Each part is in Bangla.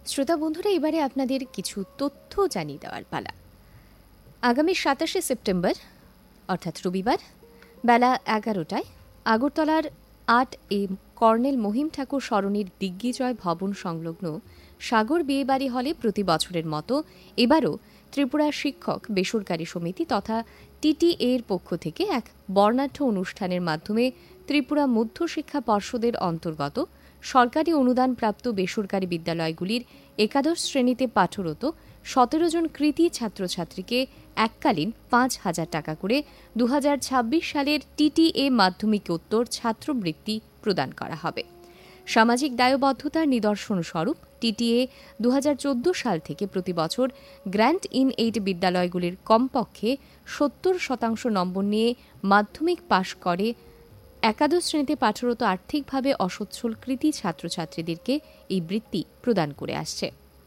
শ্রোতা বন্ধুরা, এবারে আপনাদের কিছু তথ্য জানিয়ে দেওয়ার পালা। আগামী ২৭শে সেপ্টেম্বর অর্থাৎ রবিবার বেলা ১১টায় আগরতলার ৮ কর্নেল মহিম ঠাকুর সরণির দিগ্বিজয় ভবন সংলগ্ন সাগর বিয়েবাড়ি হলে প্রতি বছরের মতো এবারও ত্রিপুরা শিক্ষক বেসরকারি সমিতি তথা টিটিএ এর পক্ষ থেকে এক বর্ণাঢ্য অনুষ্ঠানের মাধ্যমে ত্রিপুরা মধ্যশিক্ষা পর্ষদের অন্তর্গত সরকারি অনুদানপ্রাপ্ত বেসরকারি বিদ্যালয়গুলির একাদশ শ্রেণীতে পাঠরত ১৭ জন কৃতী ছাত্রছাত্রীকে এককালীন ৫,০০০ টাকা করে ২০২৬ সালের টিটিএ মাধ্যমিকোত্তর ছাত্রবৃত্তি প্রদান করা হবে। সামাজিক দায়বদ্ধতার নিদর্শনস্বরূপ টিটিএ ২০১৪ সাল থেকে প্রতি বছর গ্র্যান্ট ইন এইড বিদ্যালয়গুলির কমপক্ষে ৭০% নম্বর নিয়ে মাধ্যমিক পাশ করে একাদশ শ্রেণীতে পাঠরত আর্থিকভাবে অসচ্ছল কৃতী ছাত্রছাত্রীদেরকে এই বৃত্তি প্রদান করে আসছে।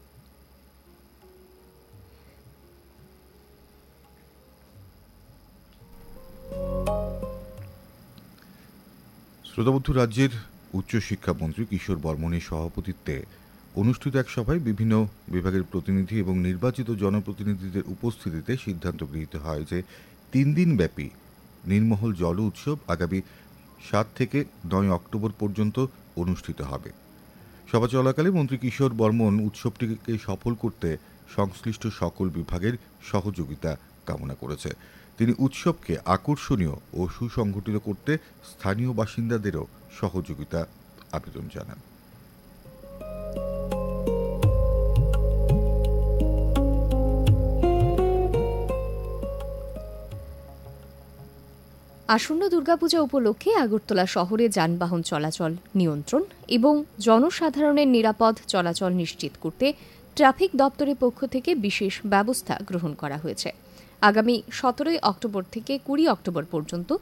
শ্রোতাবন্ধু, রাজ্যের উচ্চশিক্ষামন্ত্রী কিশোর বর্মনের সভাপতিত্বে অনুষ্ঠিত এক সভায় বিভিন্ন বিভাগের প্রতিনিধি এবং নির্বাচিত জনপ্রতিনিধিদের উপস্থিতিতে সিদ্ধান্ত গৃহীত হয় যে ৩ দিনব্যাপী নীরমহল জল উৎসব আগামী ৭ থেকে ৯ অক্টোবর পর্যন্ত অনুষ্ঠিত হবে। সভা চলাকালে মন্ত্রী কিশোর বর্মন উৎসবটিকে সফল করতে সংশ্লিষ্ট সকল বিভাগের সহযোগিতা কামনা করেছে। তিনি উৎসবকে আকর্ষণীয় ও সুসংগঠিত করতে স্থানীয় বাসিন্দাদেরও সহযোগিতা আবেদন জানান। আসন্ন দুর্গাপূজা উপলক্ষে আগরতলা শহরে যানবাহন চলাচল নিয়ন্ত্রণ এবং জনসাধারণের নিরাপদ চলাচল নিশ্চিত করতে ট্রাফিক দপ্তরের পক্ষ থেকে বিশেষ ব্যবস্থা গ্রহণ করা হয়েছে। আগামী ১৭ অক্টোবর থেকে ২০ অক্টোবর পর্যন্ত